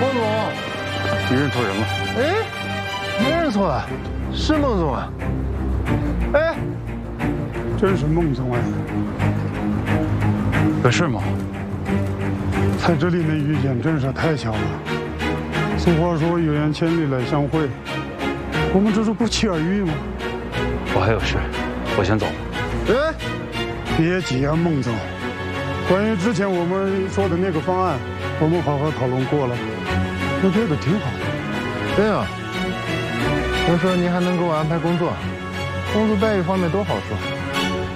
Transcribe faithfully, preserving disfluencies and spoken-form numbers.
孟总， 你认错人了。 哎，没认错啊，是孟总啊。哎， 真是孟总哎， 有事吗？ 在这里能遇见，真是太巧了。俗话说有缘千里来相会，我们这是不期而遇吗？ 我还有事，我先走了。 哎， 别急啊，孟总。关于之前我们说的那个方案，我们好好讨论过了，我觉得挺好。 对啊，听说您还能给我安排工作，工资待遇方面都好说。